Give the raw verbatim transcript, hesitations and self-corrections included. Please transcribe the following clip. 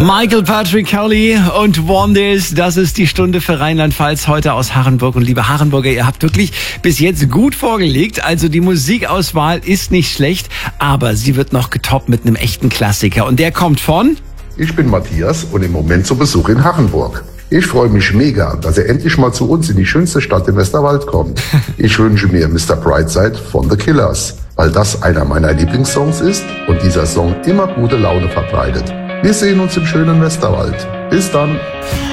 Michael Patrick Kelly und Wonders, das ist die Stunde für Rheinland-Pfalz heute aus Harenburg. Und liebe Harenburger, ihr habt wirklich bis jetzt gut vorgelegt. Also die Musikauswahl ist nicht schlecht, aber sie wird noch getoppt mit einem echten Klassiker. Und der kommt von... Ich bin Matthias und im Moment zu Besuch in Harenburg. Ich freue mich mega, dass er endlich mal zu uns in die schönste Stadt im Westerwald kommt. Ich wünsche mir Mister Brightside von The Killers, weil das einer meiner Lieblingssongs ist und dieser Song immer gute Laune verbreitet. Wir sehen uns im schönen Westerwald. Bis dann.